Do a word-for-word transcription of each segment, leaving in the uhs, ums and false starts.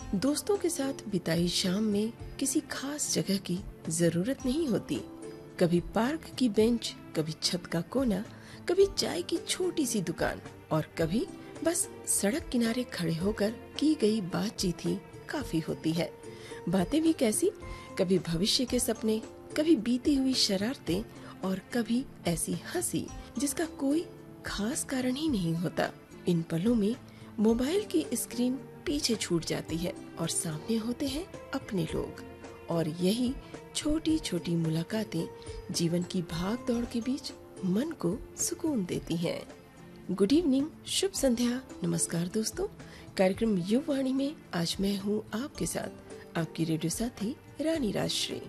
दोस्तों के साथ बिताई शाम में किसी खास जगह की जरूरत नहीं होती। कभी पार्क की बेंच, कभी छत का कोना, कभी चाय की छोटी सी दुकान और कभी बस सड़क किनारे खड़े होकर की गई बातचीत ही काफी होती है। बातें भी कैसी, कभी भविष्य के सपने, कभी बीती हुई शरारतें और कभी ऐसी हंसी जिसका कोई खास कारण ही नहीं होता। इन पलों में मोबाइल की स्क्रीन पीछे छूट जाती है और सामने होते हैं अपने लोग, और यही छोटी छोटी मुलाकातें जीवन की भाग दौड़ के बीच मन को सुकून देती हैं। गुड इवनिंग, शुभ संध्या, नमस्कार दोस्तों। कार्यक्रम युववाणी में आज मैं हूँ आपके साथ, आपकी रेडियो साथी रानी राजश्री।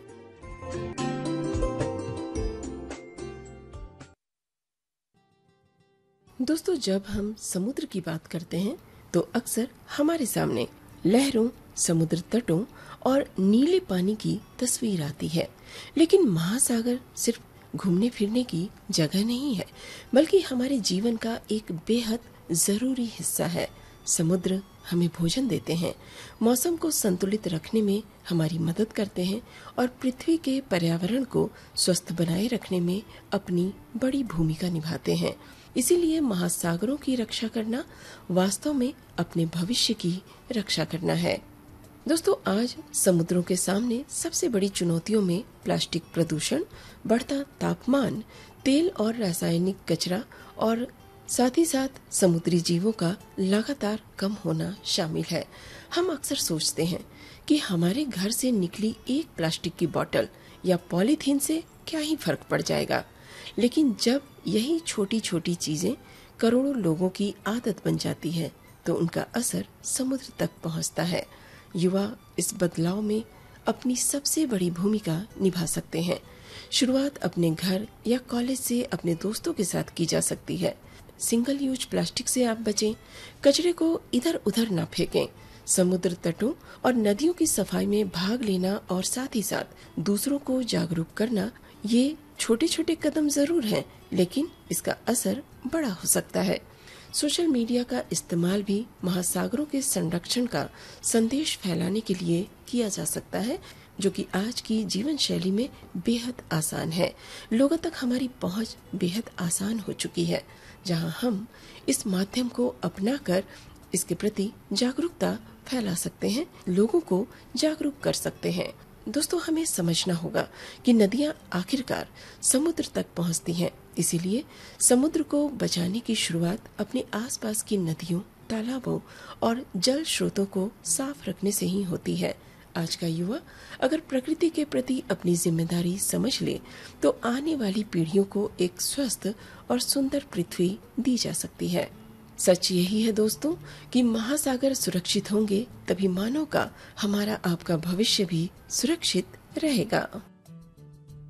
दोस्तों, जब हम समुद्र की बात करते हैं तो अक्सर हमारे सामने लहरों, समुद्र तटों और नीले पानी की तस्वीर आती है। लेकिन महासागर सिर्फ घूमने फिरने की जगह नहीं है, बल्कि हमारे जीवन का एक बेहद जरूरी हिस्सा है। समुद्र हमें भोजन देते हैं, मौसम को संतुलित रखने में हमारी मदद करते हैं और पृथ्वी के पर्यावरण को स्वस्थ बनाए रखने में अपनी बड़ी भूमिका निभाते हैं। इसीलिए महासागरों की रक्षा करना वास्तव में अपने भविष्य की रक्षा करना है। दोस्तों, आज समुद्रों के सामने सबसे बड़ी चुनौतियों में प्लास्टिक प्रदूषण, बढ़ता तापमान, तेल और रासायनिक कचरा और साथ ही साथ समुद्री जीवों का लगातार कम होना शामिल है। हम अक्सर सोचते हैं कि हमारे घर से निकली एक प्लास्टिक की बोतल या पॉलीथीन से क्या ही फर्क पड़ जाएगा, लेकिन जब यही छोटी छोटी चीजें करोड़ों लोगों की आदत बन जाती है तो उनका असर समुद्र तक पहुंचता है। युवा इस बदलाव में अपनी सबसे बड़ी भूमिका निभा सकते हैं। शुरुआत अपने घर या कॉलेज से अपने दोस्तों के साथ की जा सकती है। सिंगल यूज प्लास्टिक से आप बचें, कचरे को इधर उधर न फेंकें, समुद्र तटों और नदियों की सफाई में भाग लेना और साथ ही साथ दूसरों को जागरूक करना, ये छोटे छोटे कदम जरूर हैं, लेकिन इसका असर बड़ा हो सकता है। सोशल मीडिया का इस्तेमाल भी महासागरों के संरक्षण का संदेश फैलाने के लिए किया जा सकता है, जो कि आज की जीवन शैली में बेहद आसान है। लोगों तक हमारी पहुंच बेहद आसान हो चुकी है, जहां हम इस माध्यम को अपनाकर इसके प्रति जागरूकता फैला सकते हैं, लोगों को जागरूक कर सकते हैं। दोस्तों, हमें समझना होगा कि नदियां आखिरकार समुद्र तक पहुंचती हैं, इसीलिए समुद्र को बचाने की शुरुआत अपने आसपास की नदियों, तालाबों और जल स्रोतों को साफ रखने से ही होती है। आज का युवा अगर प्रकृति के प्रति अपनी जिम्मेदारी समझ ले तो आने वाली पीढ़ियों को एक स्वस्थ और सुंदर पृथ्वी दी जा सकती है। सच यही है दोस्तों कि महासागर सुरक्षित होंगे तभी मानव का, हमारा आपका भविष्य भी सुरक्षित रहेगा।